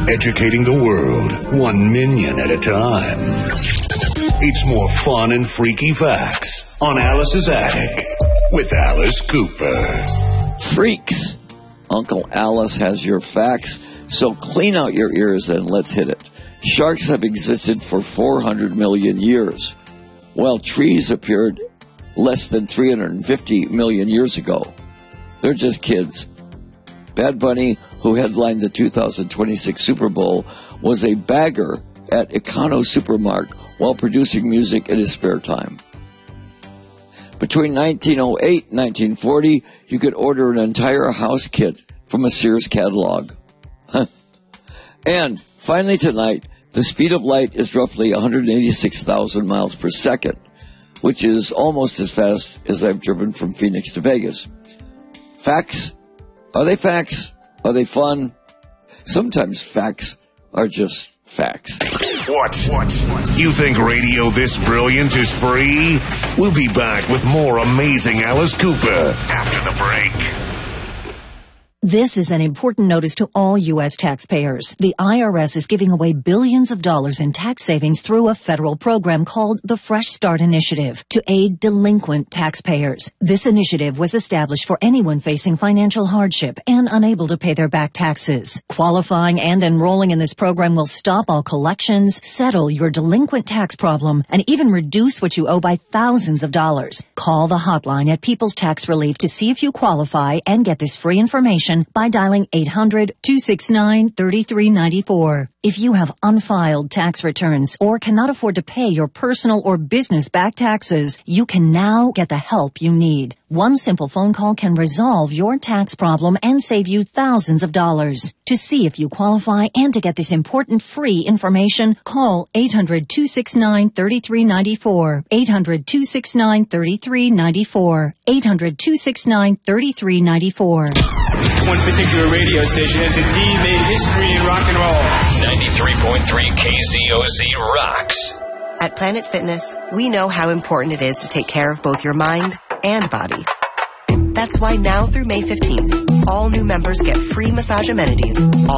Educating the world, 1 million at a time. It's more fun and freaky facts on Alice's Attic with Alice Cooper. Freaks. Uncle Alice has your facts, so clean out your ears and let's hit it. Sharks have existed for 400 million years, while trees appeared less than 350 million years ago. They're just kids. Bad Bunny, who headlined the 2026 Super Bowl, was a bagger at Econo Supermarket while producing music in his spare time. Between 1908 and 1940, you could order an entire house kit from a Sears catalog. And finally tonight, the speed of light is roughly 186,000 miles per second, which is almost as fast as I've driven from Phoenix to Vegas. Facts? Are they facts? Are they fun? Sometimes facts are just facts. What? You think radio this brilliant is free? We'll be back with more amazing Alice Cooper after the break. This is an important notice to all U.S. taxpayers. The IRS is giving away billions of dollars in tax savings through a federal program called the Fresh Start Initiative to aid delinquent taxpayers. This initiative was established for anyone facing financial hardship and unable to pay their back taxes. Qualifying and enrolling in this program will stop all collections, settle your delinquent tax problem, and even reduce what you owe by thousands of dollars. Call the hotline at People's Tax Relief to see if you qualify and get this free information by dialing 800-269-3394. If you have unfiled tax returns or cannot afford to pay your personal or business back taxes, you can now get the help you need. One simple phone call can resolve your tax problem and save you thousands of dollars. To see if you qualify and to get this important free information, call 800-269-3394. 800-269-3394. 800-269-3394. One particular radio station has indeed made history in rock and roll. 93.3 KZOZ rocks. At Planet Fitness, we know how important it is to take care of both your mind and body. That's why now through May 15th, all new members get free massage amenities,